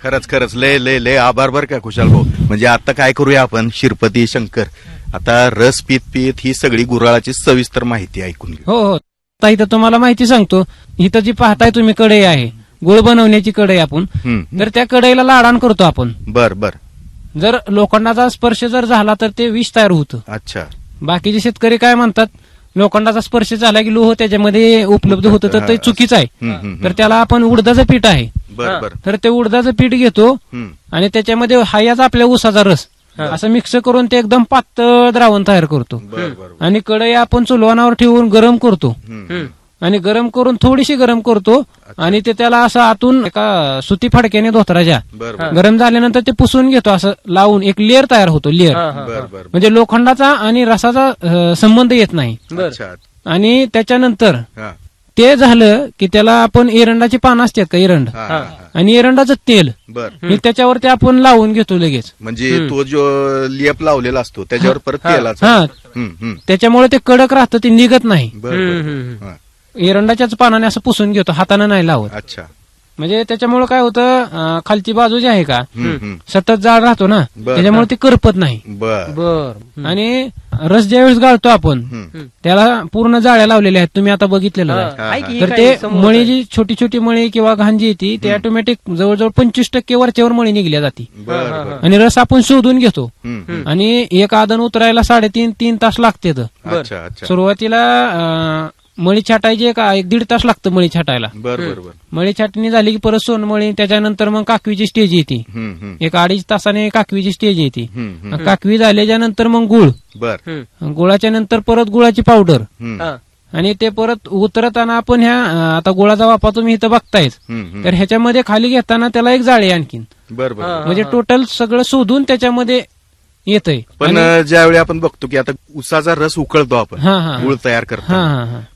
खरंच खरंच लय लय लय आभार बर का खुशाल भाऊ. म्हणजे आता काय करूया आपण शिरपती शंकर, आता रस पीत पीत ही सगळी गुऱ्हाळाची सविस्तर माहिती ऐकून घेऊ. हो हो. आता इथं तुम्हाला माहिती सांगतो, इथं जी पाहताय तुम्ही कढई आहे, गुळ बनवण्याची कढई आपण, तर त्या कढईला लाडाण करतो आपण. बर बर. जर लोखंडाचा स्पर्श जर झाला तर ते विष तयार होतं. अच्छा. बाकीचे शेतकरी काय म्हणतात, लोखंडाचा स्पर्श झाला की लोह त्याच्यामध्ये उपलब्ध होतं, तर ते चुकीचं आहे. तर त्याला आपण उडदाचं पीठ आहे, बर बर. तर ते उडदाचं पीठ घेतो आणि त्याच्यामध्ये हायाच आपल्या ऊसाचा रस असं मिक्स करून ते एकदम पातळ द्रावण तयार करतो. आणि कढई आपण चुलवानावर ठेवून गरम करतो आणि गरम करून थोडीशी गरम करतो आणि ते त्याला असं आतून एका सुती फडक्याने धोतराच्या गरम झाल्यानंतर ते पुसून घेतो, असं लावून एक लेअर तयार होतो. लेअर म्हणजे लोखंडाचा आणि रसाचा संबंध येत नाही. आणि त्याच्यानंतर ते झालं की त्याला आपण एरंडाची पानं असतात का, एरंड आणि एरंडाचं तेल हे त्याच्यावरती आपण लावून घेतो लगेच. म्हणजे तो जो लेप लावलेला असतो त्याच्यावर परत तेलाचा. हा, त्याच्यामुळे ते कडक राहतं, ते निघत नाही. एरंडाच्याच पानाने असं पुसून घेतो, हाताने नाही लावत. अच्छा. म्हणजे त्याच्यामुळे काय होतं, खालची बाजू जी आहे का सतत जाड राहतो ना, त्याच्यामुळे ते करपत नाही. बर. आणि रस ज्यावेळेस गाळतो आपण त्याला पूर्ण जाळ्या लावलेल्या आहेत, तुम्ही आता बघितलेलं आहे. तर ते मळी जी छोटी छोटी मळी किंवा घाण जी येते ते ऑटोमॅटिक जवळजवळ 25% वरच्यावर मळी निघल्या जाते. आणि रस आपण शोधून घेतो आणि एक आदन उतरायला 3.5 तास लागते. सुरुवातीला मळी छाटायची एक 1.5 तास लागतं मळी छाटायला. मळी छाटणी झाली की परत सोनमळी, त्याच्यानंतर मग काकवीची स्टेज येते, एक 2.5 तासाने काकवीची स्टेज येते. काकवी झाल्याच्या नंतर मग गुळ, गुळाच्या नंतर परत गुळाची पावडर, आणि ते परत उतरताना आपण ह्या आता गुळाचा वापा तुम्ही इथं बघतायच, तर ह्याच्यामध्ये खाली घेताना त्याला एक जाळी आणखीन, म्हणजे टोटल सगळं शोधून त्याच्यामध्ये येतंय. पण ज्यावेळी आपण बघतो की आता उसाचा रस उकळतो आपण, गुळ तयार करतो,